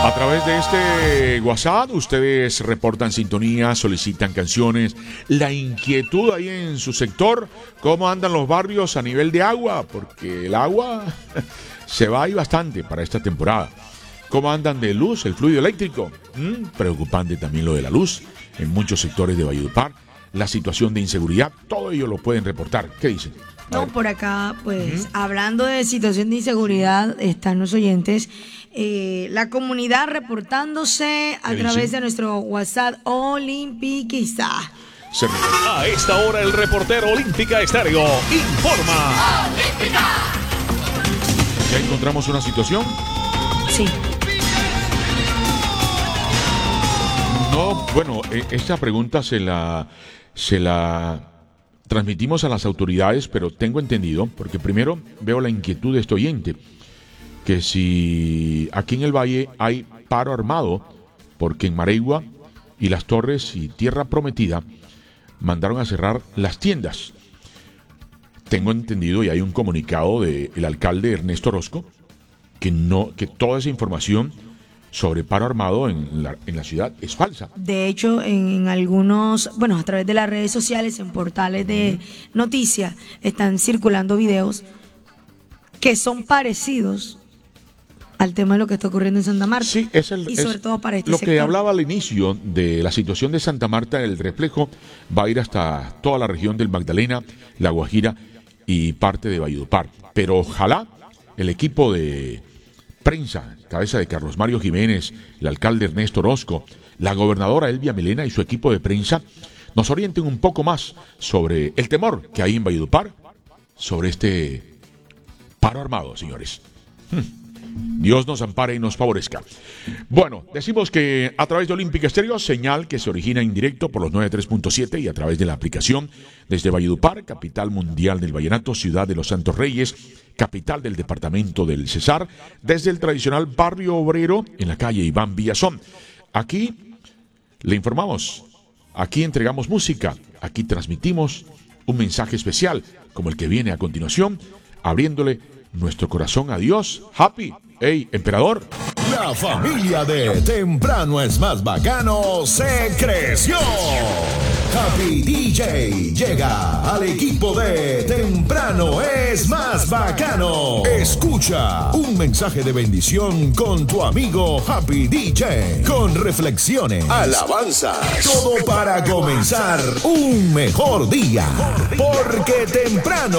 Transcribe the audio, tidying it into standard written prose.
A través de este WhatsApp, ustedes reportan sintonía, solicitan canciones, la inquietud ahí en su sector, cómo andan los barrios a nivel de agua, porque el agua se va ahí bastante para esta temporada. ¿Cómo andan de luz, el fluido eléctrico? Preocupante también lo de la luz en muchos sectores de Valledupar. La situación de inseguridad, todo ello lo pueden reportar. ¿Qué dicen? No, por acá, pues, hablando de situación de inseguridad, están los oyentes, la comunidad reportándose a través de nuestro WhatsApp Olimpiquista. A esta hora el reportero Olímpica Estéreo informa. ¡Olímpica! ¿Ya encontramos una situación? Sí. No, bueno, esta pregunta se la transmitimos a las autoridades, pero tengo entendido, porque primero veo la inquietud de este oyente, que si aquí en el Valle hay paro armado, porque en Maregua y Las Torres y Tierra Prometida mandaron a cerrar las tiendas. Tengo entendido y hay un comunicado del alcalde Ernesto Orozco que toda esa información sobre paro armado en la ciudad es falsa. De hecho, en algunos, bueno, a través de las redes sociales, en portales de noticias, están circulando videos que son parecidos al tema de lo que está ocurriendo en Santa Marta. Sí, y sobre todo para este lo sector. que hablaba al inicio de la situación de Santa Marta, el reflejo va a ir hasta toda la región del Magdalena, La Guajira y parte de Valledupar. Pero ojalá el equipo de prensa, cabeza de Carlos Mario Jiménez, el alcalde Ernesto Orozco, la gobernadora Elvia Milena y su equipo de prensa nos orienten un poco más sobre el temor que hay en Valledupar sobre este paro armado, señores. Dios nos ampare y nos favorezca. Bueno, decimos que a través de Olímpica Estéreo, señal que se origina en directo por los 93.7 y a través de la aplicación desde Valledupar, capital mundial del vallenato, ciudad de los Santos Reyes, capital del departamento del Cesar, desde el tradicional barrio obrero en la calle Iván Villazón. Aquí le informamos, aquí entregamos música, aquí transmitimos un mensaje especial como el que viene a continuación, abriéndole nuestro corazón a Dios. Happy. ¡Ey, emperador! La familia de Temprano es Más Bacano se creció. Happy DJ llega al equipo de Temprano es Más Bacano. Escucha un mensaje de bendición con tu amigo Happy DJ, con reflexiones, alabanzas, todo para comenzar un mejor día. Porque temprano